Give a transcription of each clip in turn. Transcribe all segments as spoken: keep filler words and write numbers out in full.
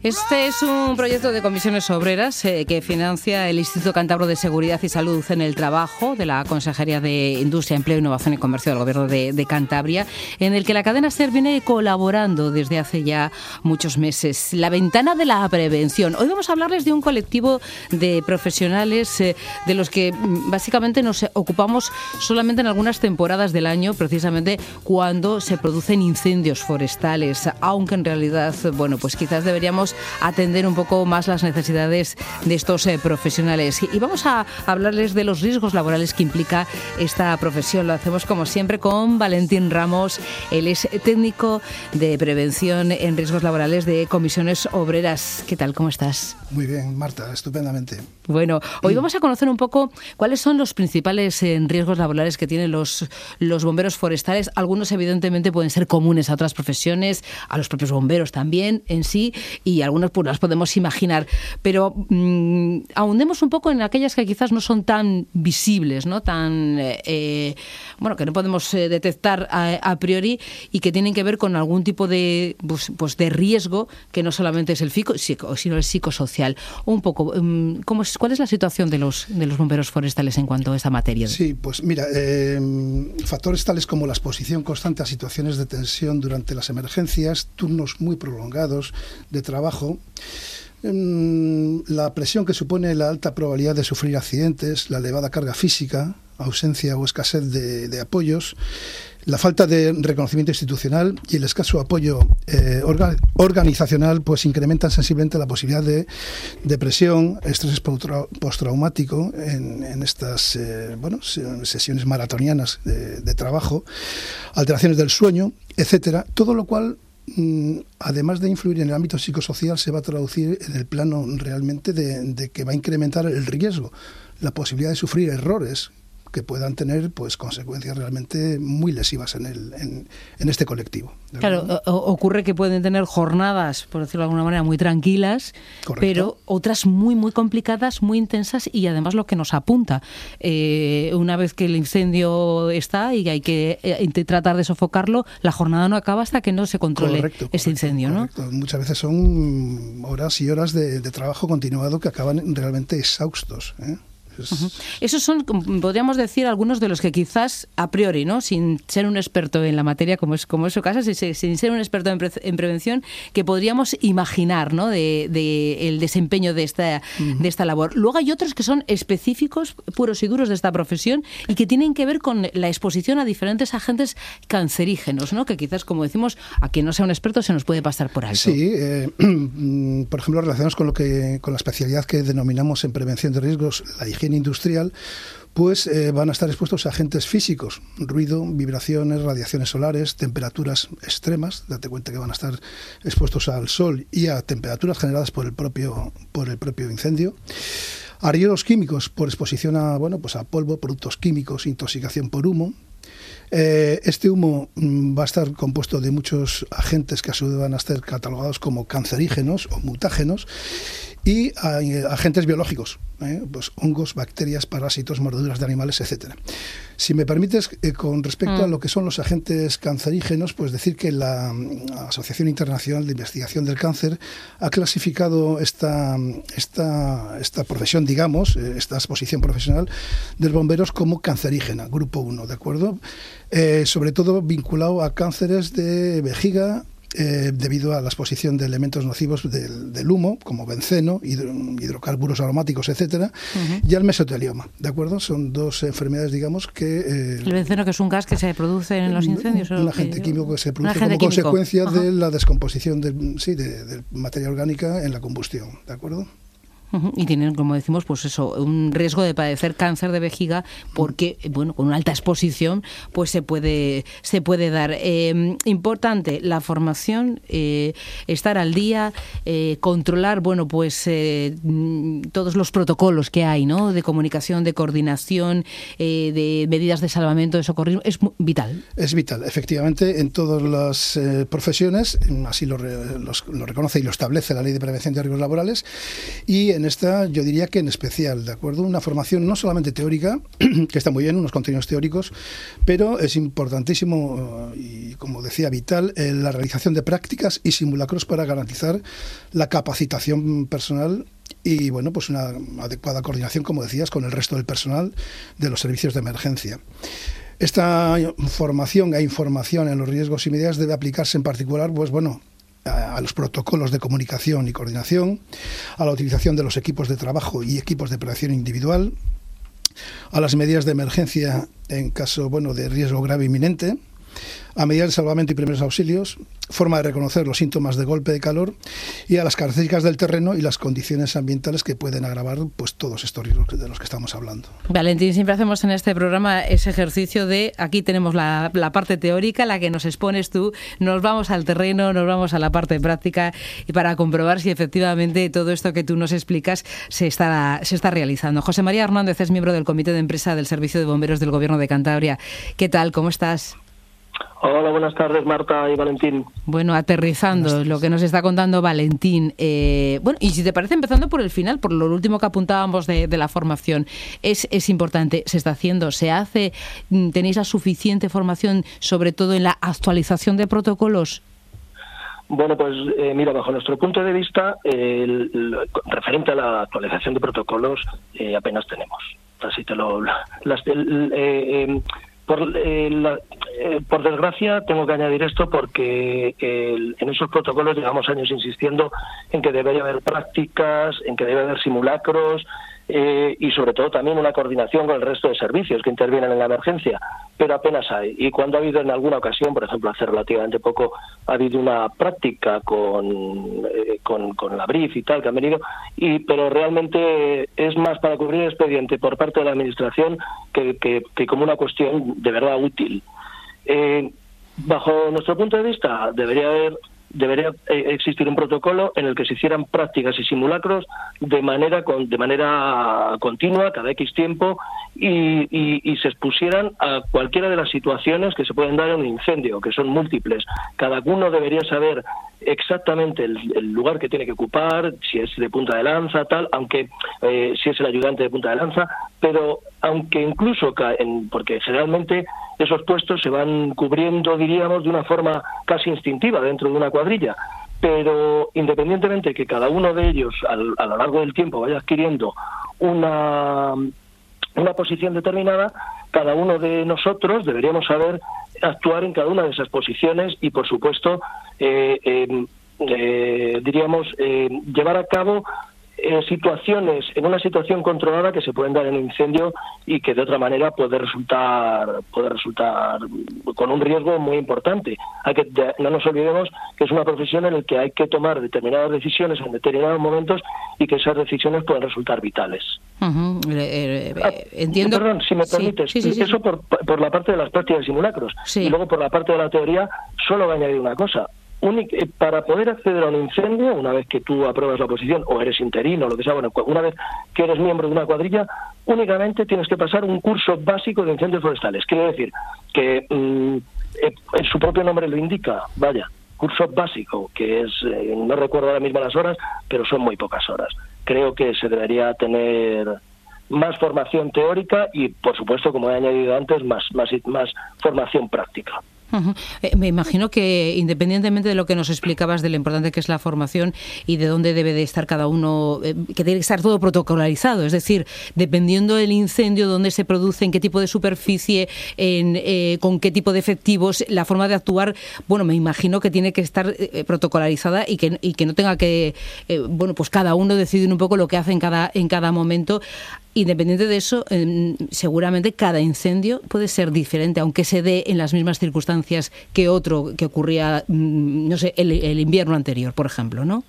Este es un proyecto de comisiones obreras eh, que financia el Instituto Cántabro de Seguridad y Salud en el Trabajo de la Consejería de Industria, Empleo, Innovación y Comercio del Gobierno de, de Cantabria, en el que la cadena SER viene colaborando desde hace ya muchos meses. La ventana de la prevención. Hoy vamos a hablarles de un colectivo de profesionales eh, de los que básicamente nos ocupamos solamente en algunas temporadas del año, precisamente cuando se producen incendios forestales, aunque en realidad, bueno, pues quizás deberíamos atender un poco más las necesidades de estos eh, profesionales. Y vamos a hablarles de los riesgos laborales que implica esta profesión. Lo hacemos como siempre con Valentín Ramos. Él es técnico de prevención en riesgos laborales de comisiones obreras. ¿Qué tal? ¿Cómo estás? Muy bien, Marta, estupendamente. Bueno, hoy vamos a conocer un poco cuáles son los principales eh, riesgos laborales que tienen los, los bomberos forestales. Algunos evidentemente pueden ser comunes a otras profesiones, a los propios bomberos también en sí, y algunos pues las podemos imaginar, pero mmm, ahondemos un poco en aquellas que quizás no son tan visibles, ¿no? Tan eh, bueno, que no podemos eh, detectar a, a priori y que tienen que ver con algún tipo de pues, pues de riesgo que no solamente es el fico, sino el psicosocial. Un poco, um, ¿cómo es, ¿cuál es la situación de los de los bomberos forestales en cuanto a esta materia? Sí, pues mira, eh, factores tales como la exposición constante a situaciones de tensión durante las emergencias, turnos muy prolongados de trabajo, la presión que supone la alta probabilidad de sufrir accidentes, la elevada carga física, ausencia o escasez de, de apoyos, la falta de reconocimiento institucional y el escaso apoyo eh, orga, organizacional pues incrementan sensiblemente la posibilidad de depresión, estrés postraumático en, en estas eh, bueno, sesiones maratonianas de, de trabajo, alteraciones del sueño, etcétera. Todo lo cual, además de influir en el ámbito psicosocial, se va a traducir en el plano realmente de, de que va a incrementar el riesgo, la posibilidad de sufrir errores que puedan tener pues consecuencias realmente muy lesivas en el en, en este colectivo. Claro, o, ocurre que pueden tener jornadas, por decirlo de alguna manera, muy tranquilas, correcto, pero otras muy, muy complicadas, muy intensas, y además lo que nos apunta, eh, una vez que el incendio está y hay que eh, tratar de sofocarlo, la jornada no acaba hasta que no se controle correcto, ese correcto, incendio, correcto. ¿No? Muchas veces son horas y horas de, de trabajo continuado que acaban realmente exhaustos, ¿eh? Uh-huh. Esos son, podríamos decir, algunos de los que quizás a priori, ¿no? Sin ser un experto en la materia, como es como es su caso, sin, sin ser un experto en, pre, en prevención, que podríamos imaginar, ¿no? De, de el desempeño de esta uh-huh. de esta labor. Luego hay otros que son específicos, puros y duros de esta profesión y que tienen que ver con la exposición a diferentes agentes cancerígenos, ¿no? Que quizás, como decimos, a quien no sea un experto se nos puede pasar por alto. Sí, eh, por ejemplo, relacionados con lo que con la especialidad que denominamos en prevención de riesgos, la higiene industrial, pues eh, van a estar expuestos a agentes físicos, ruido, vibraciones, radiaciones solares, temperaturas extremas, date cuenta que van a estar expuestos al sol y a temperaturas generadas por el propio, por el propio incendio, a riesgos químicos por exposición a, bueno, pues a polvo, productos químicos, intoxicación por humo. Eh, este humo mm, va a estar compuesto de muchos agentes que a su vez van a estar catalogados como cancerígenos o mutágenos, y a, a, agentes biológicos, ¿eh? Pues hongos, bacterias, parásitos, mordeduras de animales, etcétera. Si me permites, eh, con respecto mm. a lo que son los agentes cancerígenos, pues decir que la, la Asociación Internacional de Investigación del Cáncer ha clasificado esta, esta, esta profesión, digamos, esta exposición profesional de los bomberos como cancerígena, grupo uno, ¿de acuerdo? Eh, sobre todo vinculado a cánceres de vejiga, Eh, debido a la exposición de elementos nocivos del, del humo, como benceno, hidro, hidrocarburos aromáticos, etcétera, uh-huh. y al mesotelioma, ¿de acuerdo? Son dos enfermedades, digamos, que... Eh, ¿El benceno, que es un gas que se produce en los incendios? Un, un agente que, químico que se produce como químico. consecuencia uh-huh. de la descomposición de, sí, de, de materia orgánica en la combustión, ¿de acuerdo? Y tienen, como decimos, pues eso, un riesgo de padecer cáncer de vejiga porque, bueno, con una alta exposición, pues se puede se puede dar. Eh, importante la formación, eh, estar al día, eh, controlar, bueno, pues eh, todos los protocolos que hay, ¿no? De comunicación, de coordinación, eh, de medidas de salvamento, de socorrismo, es vital. Es vital, efectivamente, en todas las eh, profesiones, así lo, re, los, lo reconoce y lo establece la Ley de Prevención de Riesgos Laborales, y en en esta yo diría que en especial, ¿de acuerdo? Una formación no solamente teórica, que está muy bien, unos contenidos teóricos, pero es importantísimo y, como decía, vital, eh, la realización de prácticas y simulacros para garantizar la capacitación personal y, bueno, pues una adecuada coordinación, como decías, con el resto del personal de los servicios de emergencia. Esta formación e información en los riesgos y medidas debe aplicarse en particular, pues bueno, a los protocolos de comunicación y coordinación, a la utilización de los equipos de trabajo y equipos de prevención individual, a las medidas de emergencia en caso, bueno, de riesgo grave inminente, a medidas de salvamento y primeros auxilios, forma de reconocer los síntomas de golpe de calor y a las características del terreno y las condiciones ambientales que pueden agravar pues todos estos riesgos de los que estamos hablando. Valentín, siempre hacemos en este programa ese ejercicio de, aquí tenemos la, la parte teórica, la que nos expones tú, nos vamos al terreno, nos vamos a la parte práctica y para comprobar si efectivamente todo esto que tú nos explicas se está, se está realizando. José María Hernández es miembro del Comité de Empresa del Servicio de Bomberos del Gobierno de Cantabria. ¿Qué tal? ¿Cómo estás? Hola, buenas tardes, Marta y Valentín. Bueno, aterrizando lo que nos está contando Valentín. Eh, bueno, y si te parece, empezando por el final, por lo último que apuntábamos de, de la formación, es, es importante, se está haciendo, se hace, ¿tenéis la suficiente formación, sobre todo en la actualización de protocolos? Bueno, pues eh, mira, bajo nuestro punto de vista, eh, el, el, referente a la actualización de protocolos, eh, apenas tenemos. Así te lo... Las, el, eh, eh, Por, eh, la, eh, por desgracia, tengo que añadir esto porque eh, en esos protocolos llevamos años insistiendo en que debe haber prácticas, en que debe haber simulacros eh, y sobre todo también una coordinación con el resto de servicios que intervienen en la emergencia, pero apenas hay. Y cuando ha habido en alguna ocasión, por ejemplo, hace relativamente poco, ha habido una práctica con, eh, con, con la B R I F y tal, que han venido, y, pero realmente es más para cubrir el expediente por parte de la Administración que, que, que como una cuestión de verdad útil. Eh, bajo nuestro punto de vista, debería haber debería existir un protocolo en el que se hicieran prácticas y simulacros de manera con, de manera continua, cada X tiempo, y, y, y se expusieran a cualquiera de las situaciones que se pueden dar en un incendio, que son múltiples. Cada uno debería saber exactamente el, el lugar que tiene que ocupar, si es de punta de lanza, tal, aunque eh, si es el ayudante de punta de lanza, pero aunque incluso, en, porque generalmente esos puestos se van cubriendo, diríamos, de una forma casi instintiva dentro de una cuadrilla, pero independientemente que cada uno de ellos al, a lo largo del tiempo vaya adquiriendo una, una posición determinada, cada uno de nosotros deberíamos saber actuar en cada una de esas posiciones y, por supuesto, eh, eh, eh, diríamos, eh, llevar a cabo Eh, situaciones, en una situación controlada que se pueden dar en un incendio y que de otra manera puede resultar puede resultar con un riesgo muy importante. Hay que no nos olvidemos que es una profesión en la que hay que tomar determinadas decisiones en determinados momentos y que esas decisiones pueden resultar vitales. Uh-huh. eh, eh, ah, entiendo. Perdón, si me permites, sí, sí, sí, eso sí. Por, por la parte de las prácticas y simulacros. Sí. Y luego por la parte de la teoría, solo voy a añadir una cosa. Para poder acceder a un incendio, una vez que tú apruebas la oposición o eres interino o lo que sea, bueno, una vez que eres miembro de una cuadrilla, únicamente tienes que pasar un curso básico de incendios forestales. Quiere decir que mmm, en su propio nombre lo indica, vaya, curso básico, que es, eh, no recuerdo ahora mismo las horas, pero son muy pocas horas. Creo que se debería tener más formación teórica y, por supuesto, como he añadido antes, más, más, más formación práctica. Uh-huh. Eh, me imagino que independientemente de lo que nos explicabas de lo importante que es la formación y de dónde debe de estar cada uno, eh, que debe estar todo protocolarizado, es decir, dependiendo del incendio, dónde se produce, en qué tipo de superficie, en, eh, con qué tipo de efectivos, la forma de actuar, bueno, me imagino que tiene que estar eh, protocolarizada y que, y que no tenga que, eh, bueno, pues cada uno decidir un poco lo que hace en cada, en cada momento. Independiente de eso, eh, seguramente cada incendio puede ser diferente, aunque se dé en las mismas circunstancias que otro que ocurría, no sé, el, el invierno anterior, por ejemplo, ¿no?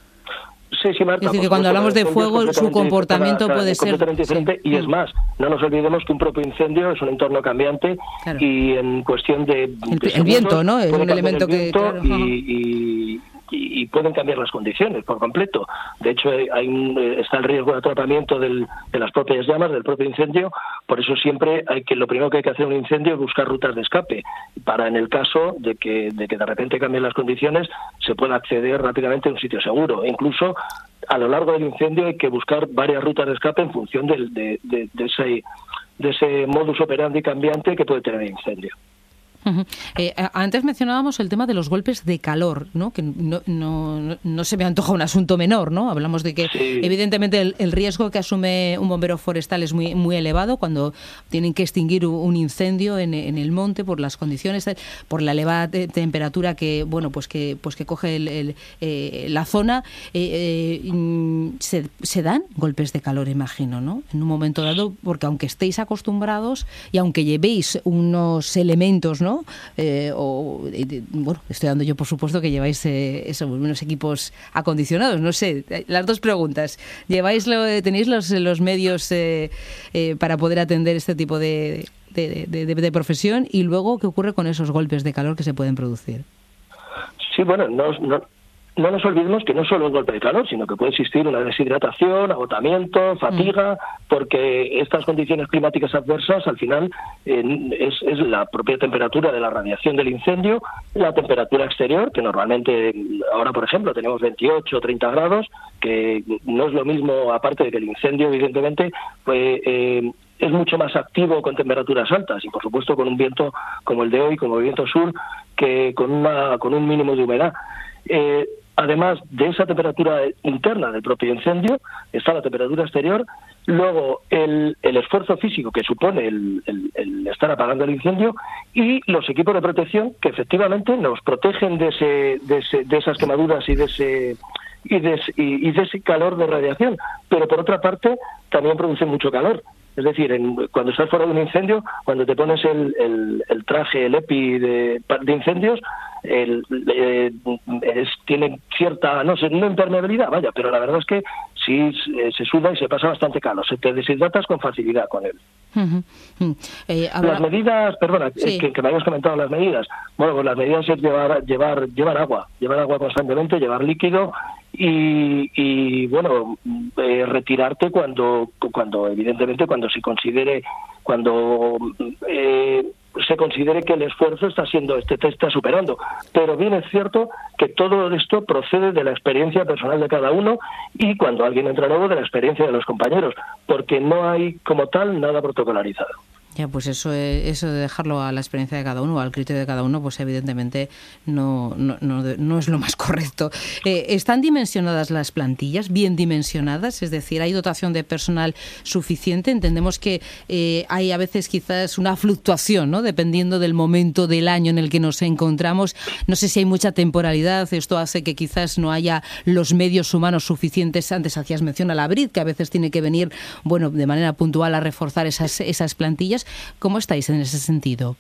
Sí, sí, Marta. Es decir, que cuando hablamos de fuego, su comportamiento cada, cada puede ser diferente. Sí. Y es más, no nos olvidemos que un propio incendio es un entorno cambiante, claro. Y en cuestión de... El, de el segundos, viento, ¿no? Es un elemento que... Claro, y, y, y pueden cambiar las condiciones por completo. De hecho, hay un, está el riesgo de atrapamiento del, de las propias llamas, del propio incendio. Por eso siempre hay que lo primero que hay que hacer en un incendio es buscar rutas de escape, para en el caso de que de, que de repente cambien las condiciones, se pueda acceder rápidamente a un sitio seguro. Incluso a lo largo del incendio hay que buscar varias rutas de escape en función del, de, de, de, ese, de ese modus operandi cambiante que puede tener el incendio. Uh-huh. Eh, antes mencionábamos el tema de los golpes de calor, ¿no? Que no, no, no se me antoja un asunto menor, ¿no? Hablamos de que sí. evidentemente el, el riesgo que asume un bombero forestal es muy muy elevado cuando tienen que extinguir un incendio en, en el monte por las condiciones, por la elevada te- temperatura que bueno pues que pues que coge el, el, eh, la zona. Eh, eh, se, se dan golpes de calor, imagino, ¿no? En un momento dado, porque aunque estéis acostumbrados y aunque llevéis unos elementos, ¿no? Eh, o, eh, bueno, estoy dando yo por supuesto que lleváis eh, eso, unos equipos acondicionados, no sé, las dos preguntas. ¿Lleváis lo, tenéis los, los medios eh, eh, para poder atender este tipo de, de, de, de, de profesión? Y luego, ¿qué ocurre con esos golpes de calor que se pueden producir? Sí, bueno, no, no, no nos olvidemos que no solo es golpe de calor, sino que puede existir una deshidratación, agotamiento, fatiga, mm. porque estas condiciones climáticas adversas al final eh, es, es la propia temperatura de la radiación del incendio, la temperatura exterior, que normalmente ahora, por ejemplo, tenemos veintiocho o treinta grados, que no es lo mismo, aparte de que el incendio, evidentemente, pues, eh, es mucho más activo con temperaturas altas y, por supuesto, con un viento como el de hoy, como el viento sur, que con, una, con un mínimo de humedad. Eh, Además de esa temperatura interna del propio incendio, está la temperatura exterior, luego el, el esfuerzo físico que supone el, el, el estar apagando el incendio y los equipos de protección que efectivamente nos protegen de, ese, de, ese, de esas quemaduras y de ese y de, y, y de ese calor de radiación, pero por otra parte también producen mucho calor. Es decir, en, cuando estás fuera de un incendio, cuando te pones el, el, el traje, el EPI de, de incendios, el, eh, es, tiene cierta, no sé, no impermeabilidad, vaya, pero la verdad es que sí eh, se suda y se pasa bastante calor, se te deshidratas con facilidad con él. Uh-huh. Uh-huh. Eh, ahora... Las medidas, perdona, sí. que, que me habías comentado las medidas. Bueno, pues las medidas es llevar, llevar, llevar agua, llevar agua constantemente, llevar líquido y, y bueno, eh, retirarte cuando, cuando evidentemente cuando se considere, cuando eh, se considere que el esfuerzo está siendo, este te está superando. Pero bien es cierto que todo esto procede de la experiencia personal de cada uno y cuando alguien entra nuevo de la experiencia de los compañeros, porque no hay como tal nada protocolarizado. Ya, pues eso, eso de dejarlo a la experiencia de cada uno, al criterio de cada uno, pues evidentemente no, no, no, no es lo más correcto. Eh, ¿Están dimensionadas las plantillas? ¿Bien dimensionadas? Es decir, ¿hay dotación de personal suficiente? Entendemos que eh, hay a veces quizás una fluctuación, ¿no? Dependiendo del momento del año en el que nos encontramos. No sé si hay mucha temporalidad. Esto hace que quizás no haya los medios humanos suficientes. Antes hacías mención a la B R I D, que a veces tiene que venir, bueno, de manera puntual a reforzar esas, esas plantillas. ¿Cómo estáis en ese sentido?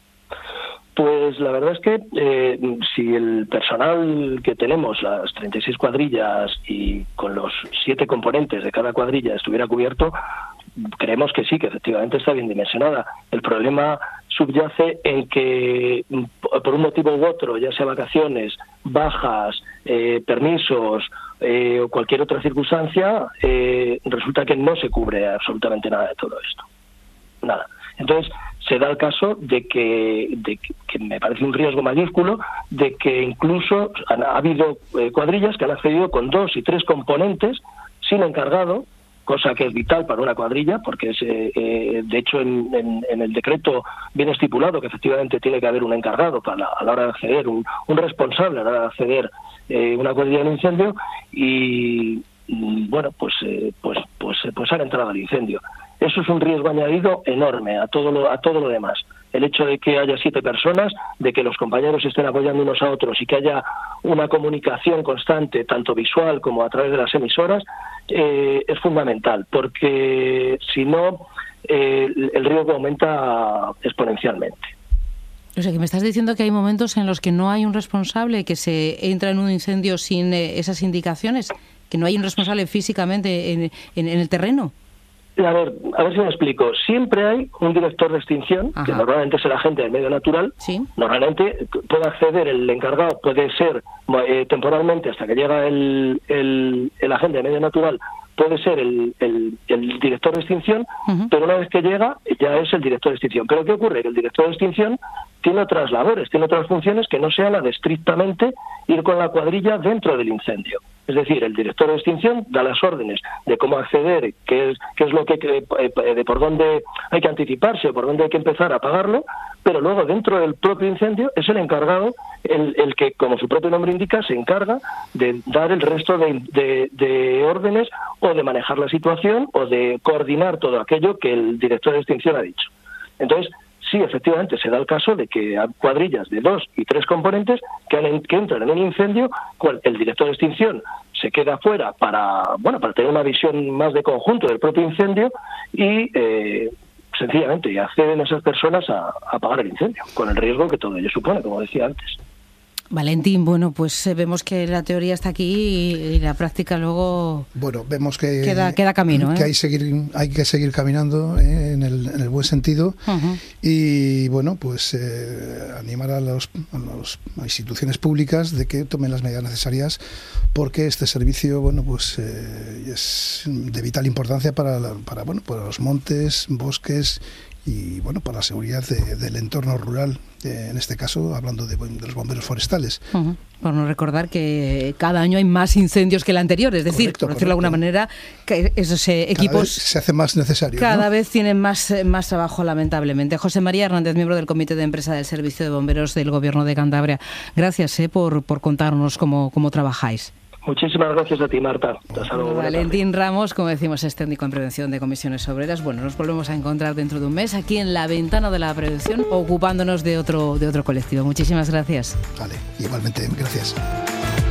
Pues la verdad es que eh, si el personal que tenemos, las treinta y seis cuadrillas y con los siete componentes de cada cuadrilla estuviera cubierto, creemos que sí, que efectivamente está bien dimensionada. El problema subyace en que por un motivo u otro, ya sea vacaciones, bajas, eh, permisos eh, o cualquier otra circunstancia, eh, resulta que no se cubre absolutamente nada de todo esto. Nada. Entonces, se da el caso de que, de que, que me parece un riesgo mayúsculo, de que incluso han, ha habido eh, cuadrillas que han accedido con dos y tres componentes sin encargado, cosa que es vital para una cuadrilla, porque es, eh, eh, de hecho en, en, en el decreto viene estipulado que efectivamente tiene que haber un encargado para a la hora de acceder, un, un responsable a la hora de acceder eh, una cuadrilla de un incendio y, y bueno, pues, eh, pues, pues, pues han entrado al incendio. Eso es un riesgo añadido enorme a todo lo, a todo lo demás. El hecho de que haya siete personas, de que los compañeros estén apoyando unos a otros y que haya una comunicación constante, tanto visual como a través de las emisoras, eh, es fundamental, porque si no, eh, el riesgo aumenta exponencialmente. O sea, que me estás diciendo que hay momentos en los que no hay un responsable, que se entra en un incendio sin eh, esas indicaciones, que no hay un responsable físicamente en, en, en el terreno. A ver, a ver si me explico. Siempre hay un director de extinción, Ajá. que normalmente es el agente del medio natural. ¿Sí? Normalmente puede acceder el encargado, puede ser eh, temporalmente hasta que llega el, el, el agente del medio natural, puede ser el, el, el director de extinción, uh-huh. pero una vez que llega ya es el director de extinción. ¿Pero qué ocurre? Que el director de extinción tiene otras labores, tiene otras funciones que no sean la de estrictamente ir con la cuadrilla dentro del incendio. Es decir, el director de extinción da las órdenes de cómo acceder, qué es, qué es lo que, de por dónde hay que anticiparse, por dónde hay que empezar a apagarlo, pero luego dentro del propio incendio es el encargado, el, el que, como su propio nombre indica, se encarga de dar el resto de, de, de órdenes o de manejar la situación o de coordinar todo aquello que el director de extinción ha dicho. Entonces, sí, efectivamente, se da el caso de que hay cuadrillas de dos y tres componentes que, han, que entran en un incendio, cual el director de extinción se queda fuera para, bueno, para tener una visión más de conjunto del propio incendio y eh, sencillamente acceden a esas personas a, a apagar el incendio, con el riesgo que todo ello supone, como decía antes. Valentín, bueno, pues vemos que la teoría está aquí y la práctica luego bueno, vemos que queda, queda camino. ¿eh? Que hay, seguir, hay que seguir caminando ¿eh? en, el, en el buen sentido uh-huh. y, bueno, pues eh, animar a, los, a, los, a instituciones públicas de que tomen las medidas necesarias porque este servicio, bueno, pues eh, es de vital importancia para, la, para, bueno, para los montes, bosques y bueno, para la seguridad de, del entorno rural, eh, en este caso hablando de, de los bomberos forestales. Uh-huh. Por no recordar que cada año hay más incendios que el anterior, es decir, correcto, por decirlo correcto. de alguna manera, que esos eh, equipos cada vez se hace más necesario. Cada ¿no? vez tienen más, más trabajo, lamentablemente. José María Hernández, miembro del Comité de Empresa del Servicio de Bomberos del Gobierno de Cantabria, gracias eh, por, por contarnos cómo, cómo trabajáis. Muchísimas gracias a ti, Marta. Bueno, Valentín Ramos, como decimos, es técnico en prevención de comisiones obreras. Bueno, nos volvemos a encontrar dentro de un mes aquí en la ventana de la prevención, ocupándonos de otro, de otro colectivo. Muchísimas gracias. Vale, igualmente, gracias.